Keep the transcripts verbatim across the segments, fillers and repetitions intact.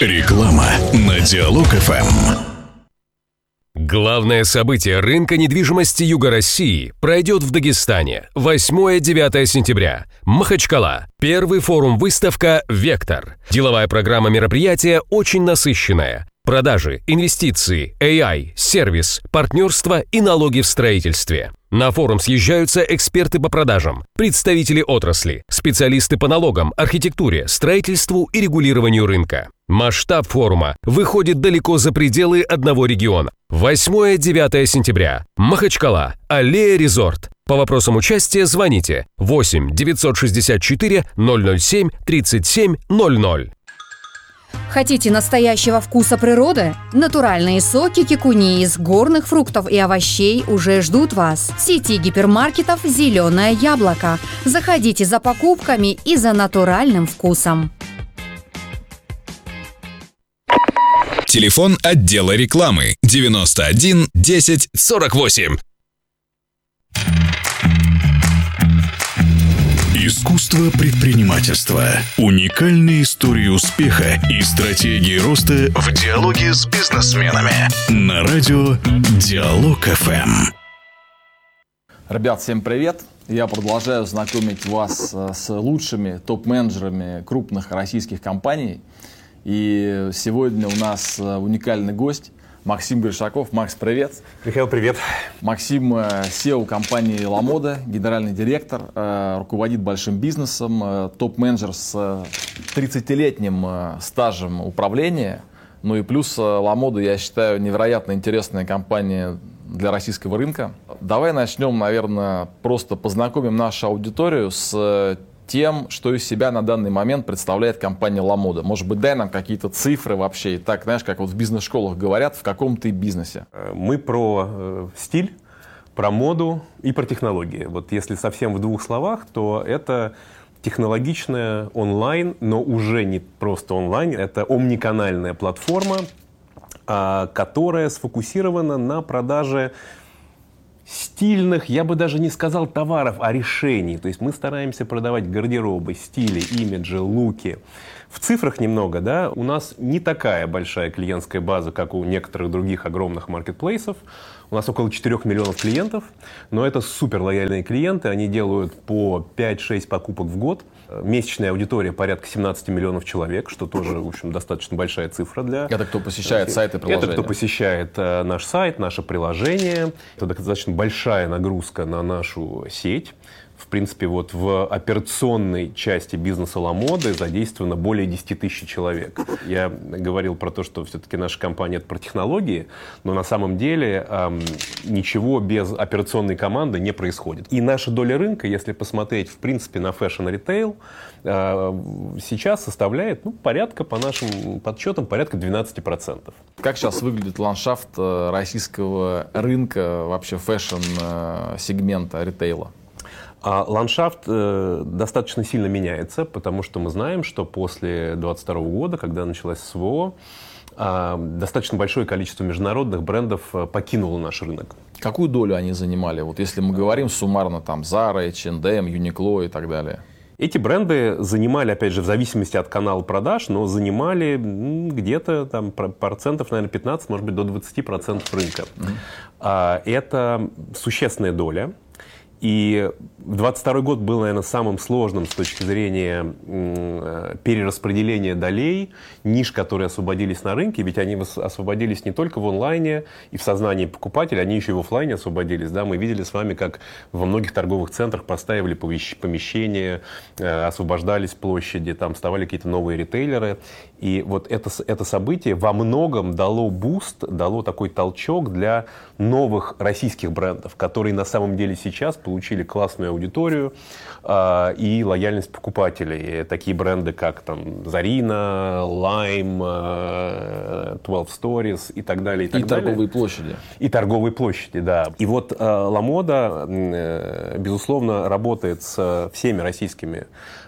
Реклама на Диалог эф эм. Главное событие рынка недвижимости Юга России пройдет в Дагестане восьмое-девятое сентября. Махачкала. Первый форум-выставка «Вектор». Деловая программа мероприятия очень насыщенная. Продажи, инвестиции, эй ай, сервис, партнерство и налоги в строительстве. На форум съезжаются эксперты по продажам, представители отрасли, специалисты по налогам, архитектуре, строительству и регулированию рынка. Масштаб форума выходит далеко за пределы одного региона. восьмое-девятое сентября. Махачкала. Аллея Резорт. По вопросам участия звоните восемь девятьсот шестьдесят четыре ноль ноль семь тридцать семь ноль ноль. Хотите настоящего вкуса природы? Натуральные соки кикуни из горных фруктов и овощей уже ждут вас. В сети гипермаркетов «Зеленое яблоко». Заходите за покупками и за натуральным вкусом. Телефон отдела рекламы девяносто один десять сорок восемь. Искусство предпринимательства. Уникальные истории успеха и стратегии роста в диалоге с бизнесменами. На радио Диалог эф эм. Ребят, всем привет! Я продолжаю знакомить вас с лучшими топ-менеджерами крупных российских компаний. И сегодня у нас уникальный гость Максим Большаков. Макс, привет. Михаил, привет. Максим си и о компании «Ламода», генеральный директор, руководит большим бизнесом, топ-менеджер с тридцатилетним стажем управления. Ну и плюс «Ламода», я считаю, невероятно интересная компания для российского рынка. Давай начнем, наверное, просто познакомим нашу аудиторию с тем, что из себя на данный момент представляет компания «Ламода». Может быть, дай нам какие-то цифры вообще. И так, знаешь, как вот в бизнес-школах говорят, в каком ты бизнесе. Мы про э, стиль, про моду и про технологии. Вот если совсем в двух словах, то это технологичная онлайн, но уже не просто онлайн. Это омниканальная платформа, э, которая сфокусирована на продаже стильных, я бы даже не сказал товаров, а решений. То есть мы стараемся продавать гардеробы, стили, имиджи, луки. В цифрах немного, да, у нас не такая большая клиентская база, как у некоторых других огромных маркетплейсов. У нас около четырёх миллионов клиентов, но это супер лояльные клиенты, они делают по пять-шесть покупок в год. Месячная аудитория порядка семнадцать миллионов человек, что тоже, в общем, достаточно большая цифра для... Это кто посещает сайты и приложения? Это кто посещает э, наш сайт, наше приложение. Это достаточно большая нагрузка на нашу сеть. В принципе, вот в операционной части бизнеса «Ламоды» задействовано более десять тысяч человек. Я говорил про то, что все-таки наша компания – это про технологии, но на самом деле эм, ничего без операционной команды не происходит. И наша доля рынка, если посмотреть, в принципе, на фэшн и ритейл, э, сейчас составляет, ну, порядка, по нашим подсчетам, порядка двенадцать процентов. Как сейчас выглядит ландшафт российского рынка, вообще фэшн-сегмента ритейла? А ландшафт э, достаточно сильно меняется, потому что мы знаем, что после двадцать второго года, когда началась СВО, э, достаточно большое количество международных брендов э, покинуло наш рынок. Какую долю они занимали? Вот если мы говорим суммарно, там, Zara, эйч энд эм, Uniqlo и так далее. Эти бренды занимали, опять же, в зависимости от канала продаж, но занимали где-то там процентов, наверное, пятнадцать, может быть, до двадцати процентов рынка. Mm-hmm. а, это существенная доля. И двадцать второй год был, наверное, самым сложным с точки зрения м, перераспределения долей, ниш, которые освободились на рынке, ведь они освободились не только в онлайне и в сознании покупателя, они еще и в офлайне освободились. Да? Мы видели с вами, как во многих торговых центрах простаивали помещения, э, освобождались площади, там вставали какие-то новые ритейлеры. И вот это, это событие во многом дало буст, дало такой толчок для новых российских брендов, которые на самом деле сейчас получили классную аудиторию э, и лояльность покупателей. Такие бренды, как там Zarina, Lime, э, двенадцать Stories и так далее. И, так и далее. торговые площади. И торговые площади, да. И вот э, Ламода, э, безусловно, работает с всеми российскими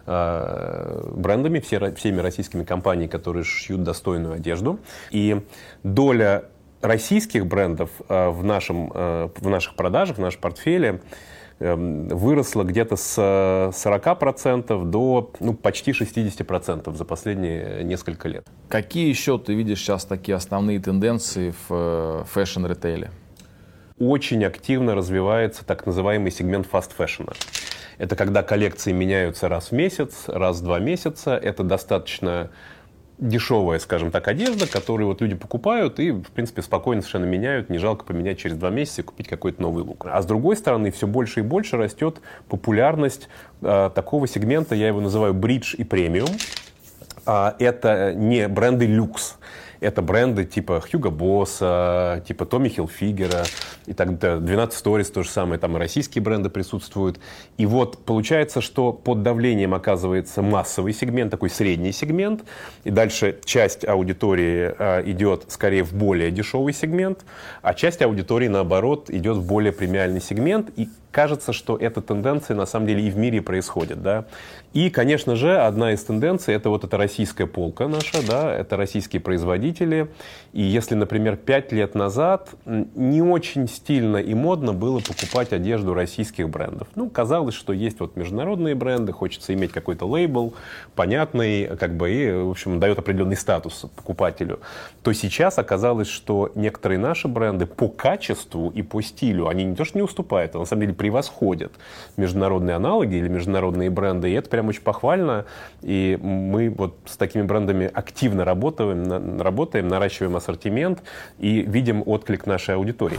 э, брендами, все, всеми российскими компаниями, которые шьют достойную одежду. И доля российских брендов э, в, нашем, э, в наших продажах, в нашем портфеле выросла где-то с сорока процентов до ну, почти шестидесяти процентов за последние несколько лет. Какие еще ты видишь сейчас такие основные тенденции в фэшн-ритейле? Очень активно развивается так называемый сегмент фаст-фэшна. Это когда коллекции меняются раз в месяц, раз в два месяца. Это достаточно дешевая, скажем так, одежда, которую вот люди покупают и, в принципе, спокойно совершенно меняют. Не жалко поменять через два месяца и купить какой-то новый лук. А с другой стороны, все больше и больше растет популярность э, такого сегмента, я его называю бридж и премиум. А, это не бренды люкс. Это бренды типа Hugo Boss, типа Tommy Hilfiger и так далее. двенадцать Stories то же самое, там и российские бренды присутствуют. И вот получается, что под давлением оказывается массовый сегмент, такой средний сегмент. И дальше часть аудитории а, идет скорее в более дешевый сегмент, а часть аудитории, наоборот, идет в более премиальный сегмент. И кажется, что эта тенденция на самом деле и в мире происходит. Да? И, конечно же, одна из тенденций — это вот эта российская полка наша, да? Это российские производители. И если, например, пять лет назад не очень стильно и модно было покупать одежду российских брендов. Ну, казалось, что есть вот международные бренды, хочется иметь какой-то лейбл, понятный, как бы, и, в общем, дает определенный статус покупателю. То сейчас оказалось, что некоторые наши бренды по качеству и по стилю, они не то что не уступают, а на самом деле превосходят международные аналоги или международные бренды. И это прям очень похвально. И мы вот с такими брендами активно работаем, работаем Работаем, наращиваем ассортимент и видим отклик нашей аудитории.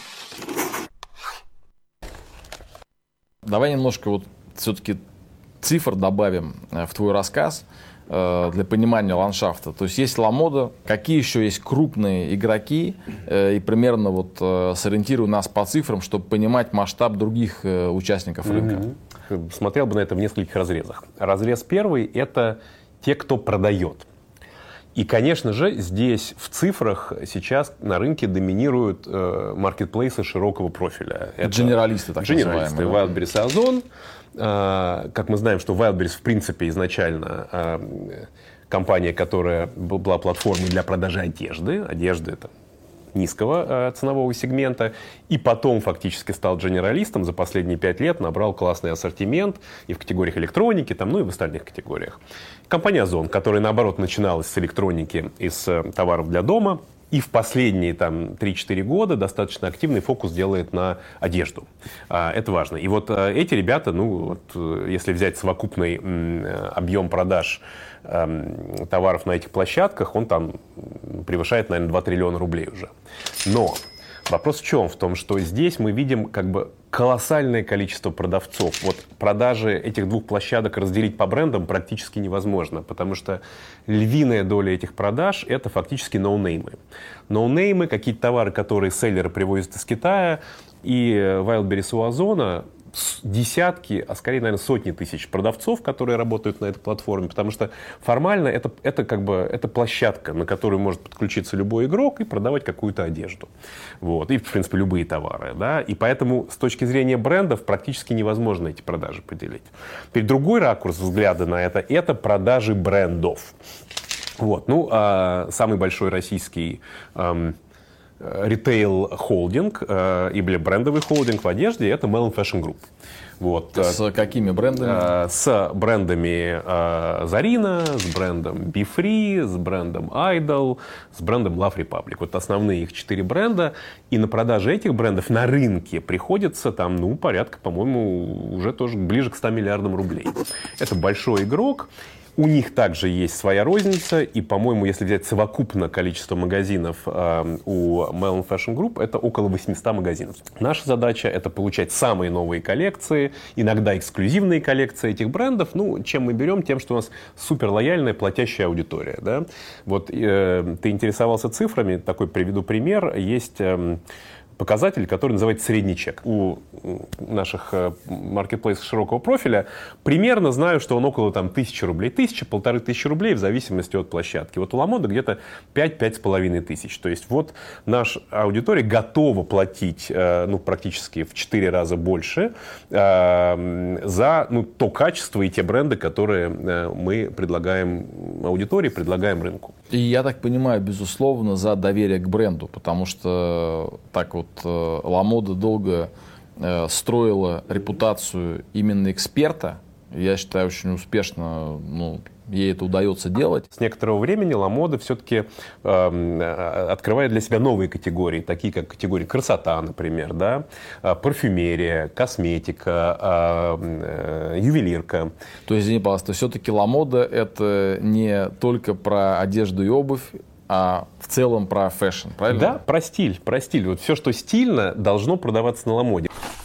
Давай немножко вот все-таки цифр добавим в твой рассказ э, для понимания ландшафта. То есть есть Ламода, какие еще есть крупные игроки, э, и примерно вот э, сориентируй нас по цифрам, чтобы понимать масштаб других э, участников рынка. Mm-hmm. Смотрел бы на это в нескольких разрезах. Разрез первый — это те, кто продает. И, конечно же, здесь в цифрах сейчас на рынке доминируют э, маркетплейсы широкого профиля. Это дженералисты, так Дженералисты. называемые. Wildberries и Озон. Э, как мы знаем, что Wildberries, в принципе, изначально э, компания, которая была платформой для продажи одежды. Одежды — это низкого э, ценового сегмента, и потом фактически стал дженералистом, за последние пять лет набрал классный ассортимент и в категориях электроники, там, ну и в остальных категориях. Компания Озон, которая, наоборот, начиналась с электроники и с э, товаров для дома, и в последние там, три-четыре года достаточно активный фокус делает на одежду. А, это важно. И вот а, эти ребята, ну, вот, если взять совокупный м, объем продаж м, товаров на этих площадках, он там превышает, наверное, два триллиона рублей уже. Но вопрос в чем? В том, что здесь мы видим как бы колоссальное количество продавцов. Вот продажи этих двух площадок разделить по брендам практически невозможно, потому что львиная доля этих продаж — это фактически ноунеймы. Ноунеймы, какие-то товары, которые селлеры привозят из Китая, и Wildberries у Озона десятки, а скорее, наверное, сотни тысяч продавцов, которые работают на этой платформе, потому что формально это, это как бы это площадка, на которую может подключиться любой игрок и продавать какую-то одежду. Вот. И, в принципе, любые товары. Да? И поэтому с точки зрения брендов практически невозможно эти продажи поделить. Теперь другой ракурс взгляда на это — это продажи брендов. Вот. Ну, а самый большой российский эм, ритейл-холдинг э, или брендовый холдинг в одежде — это Melon Fashion Group. Вот. С какими брендами? Э, с брендами э, Zarina, с брендом Be Free, с брендом Idol, с брендом Love Republic. Вот основные их четыре бренда. И на продаже этих брендов на рынке приходится там, ну, порядка, по-моему, уже тоже ближе к ста миллиардам рублей. Это большой игрок. У них также есть своя розница, и, по-моему, если взять совокупно количество магазинов э, у Melon Fashion Group, это около восьмисот магазинов. Наша задача — это получать самые новые коллекции, иногда эксклюзивные коллекции этих брендов. Ну, чем мы берем? Тем, что у нас суперлояльная платящая аудитория. Да? Вот э, ты интересовался цифрами, такой приведу пример. Есть... Э, показатель, который называется средний чек. У наших маркетплейсов широкого профиля примерно знаю, что он около там, тысячи рублей. Тысяча, полторы тысячи рублей в зависимости от площадки. Вот у Ламода где-то пять-пять с половиной тысяч. То есть вот наша аудитория готова платить ну, практически в четыре раза больше э, за ну, то качество и те бренды, которые мы предлагаем аудитории, предлагаем рынку. И я так понимаю, безусловно, за доверие к бренду, потому что так вот Ламода долго э, строила репутацию именно эксперта. Я считаю, очень успешно, ну, ей это удается делать. С некоторого времени Ламода все-таки э, открывает для себя новые категории, такие как категория красота, например, да, парфюмерия, косметика, э, э, ювелирка. То есть, извини, пожалуйста, все-таки Ламода это не только про одежду и обувь, а в целом про фэшн, правильно? Да, про стиль, про стиль. Вот все, что стильно, должно продаваться на Ламоде.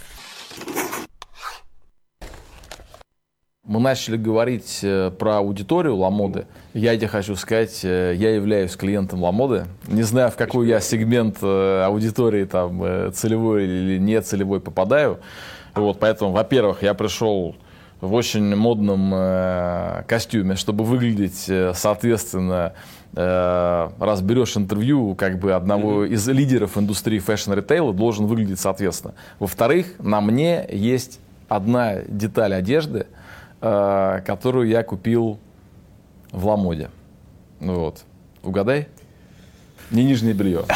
Мы начали говорить про аудиторию Ламоды. Я тебе хочу сказать, я являюсь клиентом Ламоды. Не знаю, в какой я сегмент аудитории, там, целевой или не целевой попадаю. Вот, поэтому, во-первых, я пришел в очень модном костюме, чтобы выглядеть, соответственно, раз берешь интервью как бы одного mm-hmm. из лидеров индустрии фэшн-ритейла, должен выглядеть соответственно. Во-вторых, на мне есть одна деталь одежды, которую я купил в Ламоде. Вот. Угадай? Не нижнее белье.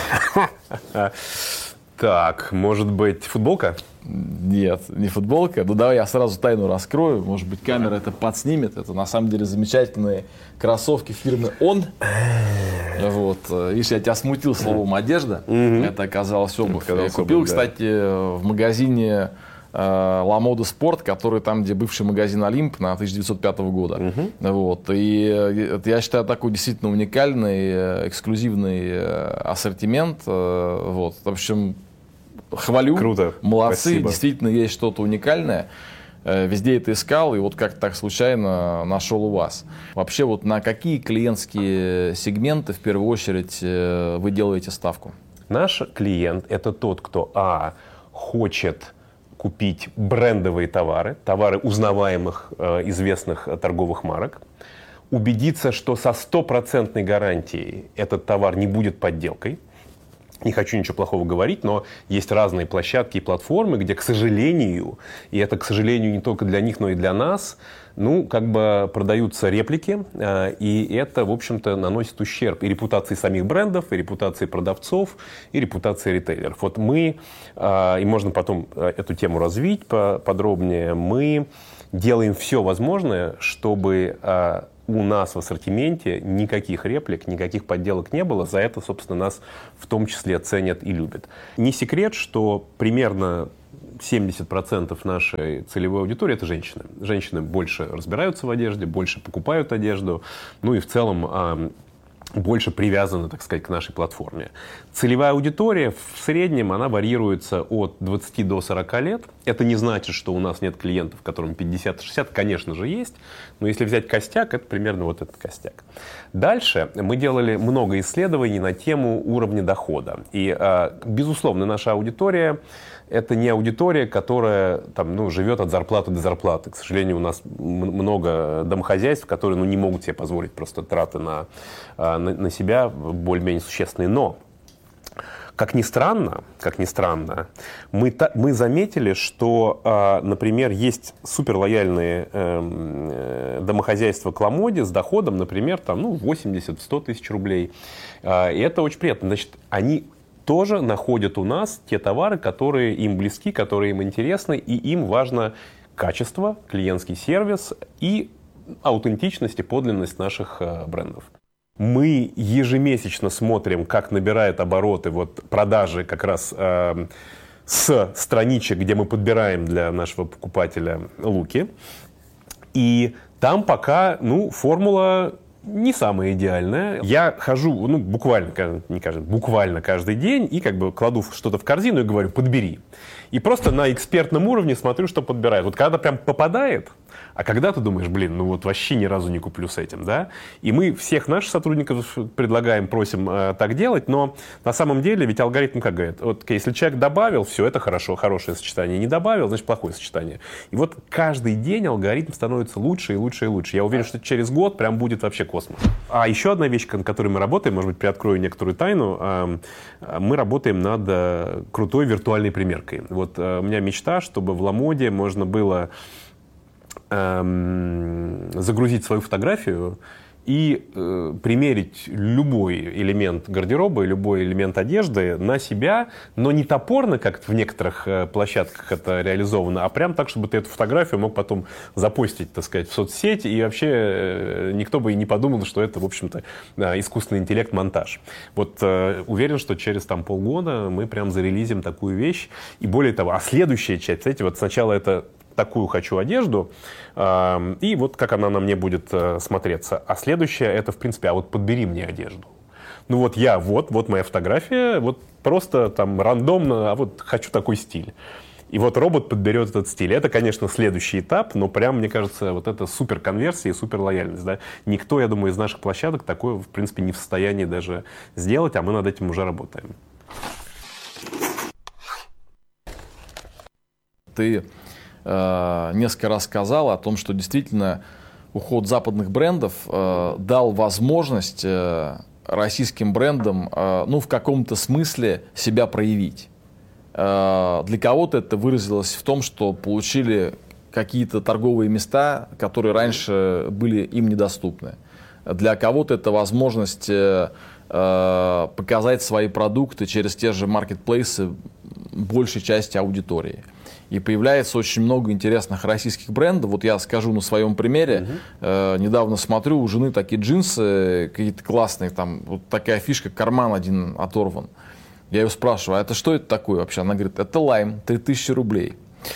Так, может быть, футболка? Нет, не футболка. Ну давай я сразу тайну раскрою. Может быть, камера это подснимет. Это на самом деле замечательные кроссовки фирмы Он. Вот. Видишь, я тебя смутил словом одежда. Это оказалось обувь. Я купил, кстати, в магазине Ламода Спорт, который там, где бывший магазин Олимп на тысяча девятьсот пятого года. Uh-huh. Вот. И это, я считаю, такой действительно уникальный, эксклюзивный ассортимент. Вот. В общем, хвалю. Круто. Молодцы. Спасибо. Действительно есть что-то уникальное. Везде это искал, и вот как-то так случайно нашел у вас. Вообще, вот на какие клиентские сегменты в первую очередь вы делаете ставку? Наш клиент – это тот, кто, а, хочет купить брендовые товары, товары узнаваемых, э, известных торговых марок, убедиться, что со стопроцентной гарантией этот товар не будет подделкой. Не хочу ничего плохого говорить, но есть разные площадки и платформы, где, к сожалению, и это, к сожалению, не только для них, но и для нас, ну, как бы продаются реплики, и это, в общем-то, наносит ущерб и репутации самих брендов, и репутации продавцов, и репутации ритейлеров. Вот мы, и можно потом эту тему развить подробнее, мы делаем все возможное, чтобы у нас в ассортименте никаких реплик, никаких подделок не было. За это, собственно, нас в том числе ценят и любят. Не секрет, что примерно семьдесят процентов нашей целевой аудитории – это женщины. Женщины больше разбираются в одежде, больше покупают одежду, ну и в целом больше привязаны, так сказать, к нашей платформе. Целевая аудитория в среднем, она варьируется от двадцати до сорока лет. Это не значит, что у нас нет клиентов, которым пятьдесят-шестьдесят, конечно же, есть. Но если взять костяк, это примерно вот этот костяк. Дальше мы делали много исследований на тему уровня дохода. И, безусловно, наша аудитория – это не аудитория, которая там, ну, живет от зарплаты до зарплаты. К сожалению, у нас много домохозяйств, которые, ну, не могут себе позволить просто траты на, на, на себя более-менее существенные. Но, как ни странно, как ни странно, мы, та, мы заметили, что, например, есть суперлояльные домохозяйства к Ламоде с доходом, например, там, ну, восемьдесят-сто тысяч рублей. И это очень приятно. Значит, они тоже находят у нас те товары, которые им близки, которые им интересны, и им важно качество, клиентский сервис и аутентичность и подлинность наших э, брендов. Мы ежемесячно смотрим, как набирают обороты вот, продажи как раз э, с страничек, где мы подбираем для нашего покупателя луки. И там пока, ну, формула не самая идеальная. Я хожу, ну, буквально, не каждый, буквально каждый день и как бы кладу что-то в корзину и говорю, подбери. И просто на экспертном уровне смотрю, что подбирает. Вот когда прям попадает, а когда ты думаешь, блин, ну вот вообще ни разу не куплю с этим, да? И мы всех наших сотрудников предлагаем, просим э, так делать, но на самом деле ведь алгоритм как говорит, вот если человек добавил, все, это хорошо, хорошее сочетание, не добавил, значит плохое сочетание. И вот каждый день алгоритм становится лучше и лучше и лучше. Я уверен, что через год прям будет вообще космос. А еще одна вещь, над которой мы работаем, может быть, приоткрою некоторую тайну, э, мы работаем над э, крутой виртуальной примеркой. Вот э, у меня мечта, чтобы в Ламоде можно было загрузить свою фотографию и э, примерить любой элемент гардероба, любой элемент одежды на себя, но не топорно, как в некоторых э, площадках это реализовано, а прям так, чтобы ты эту фотографию мог потом запостить, так сказать, в соцсети, и вообще э, никто бы и не подумал, что это, в общем-то, э, искусственный интеллект, монтаж. Вот э, уверен, что через там полгода мы прям зарелизим такую вещь, и более того, а следующая часть, знаете, вот сначала это такую хочу одежду, э, и вот как она на мне будет э, смотреться. А следующее, это, в принципе, а вот подбери мне одежду. Ну вот я, вот, вот моя фотография, вот просто там рандомно, а вот хочу такой стиль. И вот робот подберет этот стиль. Это, конечно, следующий этап, но прям, мне кажется, вот это супер конверсия и супер лояльность. Да? Никто, я думаю, из наших площадок такое, в принципе, не в состоянии даже сделать, а мы над этим уже работаем. Ты э, несколько раз сказал о том, что действительно уход западных брендов э, дал возможность э, российским брендам э, ну, в каком-то смысле себя проявить. Э, для кого-то это выразилось в том, что получили какие-то торговые места, которые раньше были им недоступны. Для кого-то это возможность э, э, показать свои продукты через те же маркетплейсы большей части аудитории. И появляется очень много интересных российских брендов. Вот я скажу на своем примере. Uh-huh. Э, недавно смотрю, у жены такие джинсы какие-то классные. Там вот такая фишка, карман один оторван. Я ее спрашиваю, а это что это такое вообще? Она говорит, это лайм, три тысячи рублей.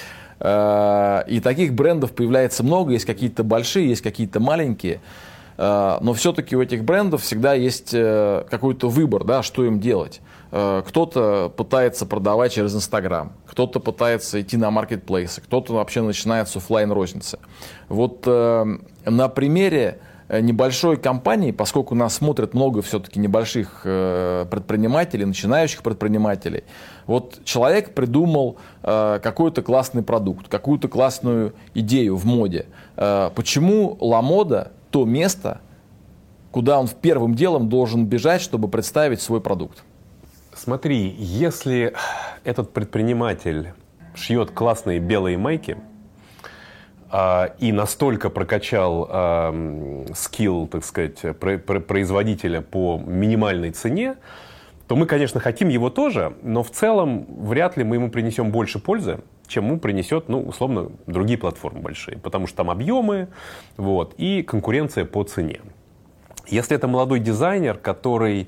Э, и таких брендов появляется много. Есть какие-то большие, есть какие-то маленькие. Э, но все-таки у этих брендов всегда есть э, какой-то выбор, да, что им делать. Кто-то пытается продавать через Инстаграм, кто-то пытается идти на маркетплейсы, кто-то вообще начинает с офлайн-розницы. Вот э, на примере небольшой компании, поскольку нас смотрят много все-таки небольших э, предпринимателей, начинающих предпринимателей, вот человек придумал э, какой-то классный продукт, какую-то классную идею в моде. Э, почему Ламода то место, куда он первым делом должен бежать, чтобы представить свой продукт? Смотри, если этот предприниматель шьет классные белые майки э, и настолько прокачал э, скилл, так сказать, про- про- производителя по минимальной цене, то мы, конечно, хотим его тоже, но в целом вряд ли мы ему принесем больше пользы, чем ему принесет, ну, условно, другие платформы большие, потому что там объемы, вот, и конкуренция по цене. Если это молодой дизайнер, который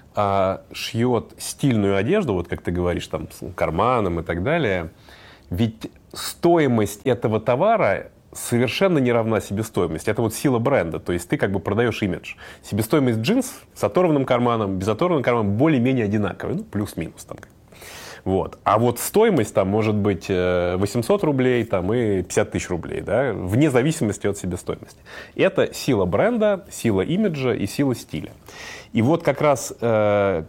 а, шьет стильную одежду, вот как ты говоришь, там, с карманом и так далее, ведь стоимость этого товара совершенно не равна себестоимости. Это вот сила бренда, то есть ты как бы продаешь имидж. Себестоимость джинс с оторванным карманом, без оторванного кармана более-менее одинаковая, ну, плюс-минус там. Вот. А вот стоимость там может быть восемьсот рублей там, и пятьдесят тысяч рублей, да, вне зависимости от себестоимости. Это сила бренда, сила имиджа и сила стиля. И вот как раз э,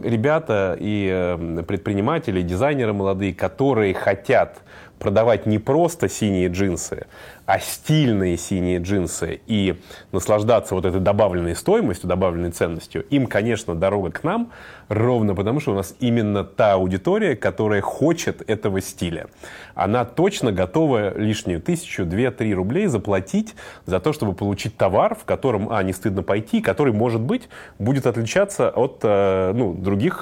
ребята и э, предприниматели, дизайнеры молодые, которые хотят продавать не просто синие джинсы, а стильные синие джинсы и наслаждаться вот этой добавленной стоимостью, добавленной ценностью, им, конечно, дорога к нам ровно потому, что у нас именно та аудитория, которая хочет этого стиля. Она точно готова лишнюю тысячу, две, три рублей заплатить за то, чтобы получить товар, в котором, а, не стыдно пойти, который, может быть, будет отличаться от ну, других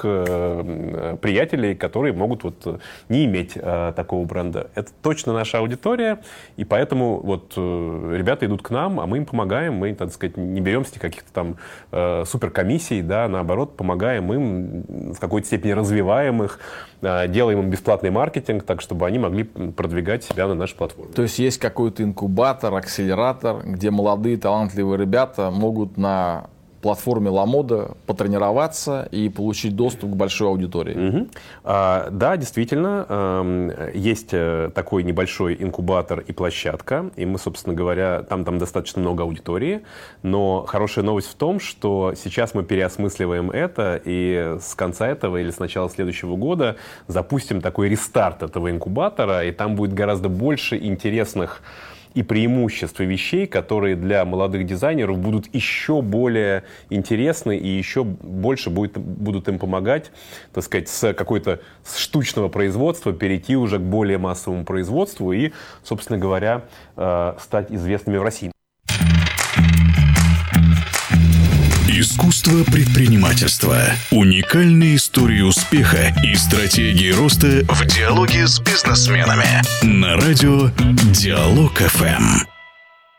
приятелей, которые могут вот не иметь такого бренда. Это точно наша аудитория, и поэтому вот э, ребята идут к нам, а мы им помогаем, мы, так сказать, не беремся каких-то там э, суперкомиссий, да, наоборот, помогаем им, в какой-то степени развиваем их, э, делаем им бесплатный маркетинг, так, чтобы они могли продвигать себя на нашей платформе. То есть есть какой-то инкубатор, акселератор, где молодые талантливые ребята могут на платформе Ламода потренироваться и получить доступ к большой аудитории. Угу. А, да, действительно, э, есть такой небольшой инкубатор и площадка, и мы, собственно говоря, там, там достаточно много аудитории, но хорошая новость в том, что сейчас мы переосмысливаем это, и с конца этого или с начала следующего года запустим такой рестарт этого инкубатора, и там будет гораздо больше интересных и преимуществ и вещей, которые для молодых дизайнеров будут еще более интересны и еще больше будет, будут им помогать, так сказать, с какой-то с штучного производства перейти уже к более массовому производству и, собственно говоря, стать известными в России. Искусство предпринимательства. Уникальные истории успеха и стратегии роста в диалоге с бизнесменами. На радио Диалог эф эм.